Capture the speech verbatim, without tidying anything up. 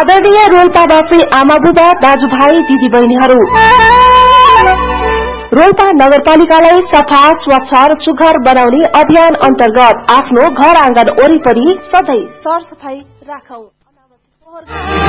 आदरणीय रोल्पावासी आमाबुबा दाजुभाइ दिदीबहिनीहरू, रोल्पा नगरपालिकालाई सफा स्वच्छ र सुघर बनाउने अभियान अन्तर्गत आफ्नो घर आँगन वरिपरि सधैं सरसफाई राखौं।